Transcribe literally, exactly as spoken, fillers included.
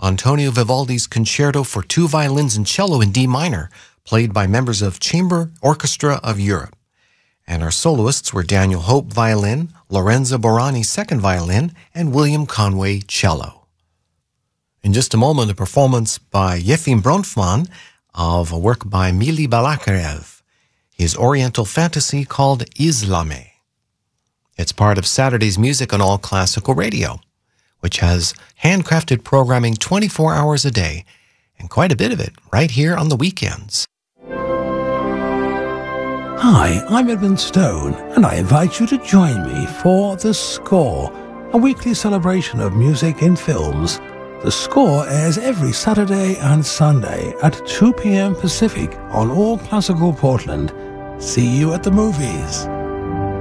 Antonio Vivaldi's Concerto for Two Violins and Cello in D minor, played by members of Chamber Orchestra of Europe. And our soloists were Daniel Hope, violin, Lorenzo Borani, second violin, and William Conway, cello. In just a moment, a performance by Yefim Bronfman of a work by Mili Balakarev, his Oriental fantasy called Islame. It's part of Saturday's Music on All Classical Radio, which has handcrafted programming twenty-four hours a day, and quite a bit of it right here on the weekends. Hi, I'm Edmund Stone, and I invite you to join me for The Score, a weekly celebration of music in films. The Score airs every Saturday and Sunday at two p.m. Pacific on All Classical Portland. See you at the movies.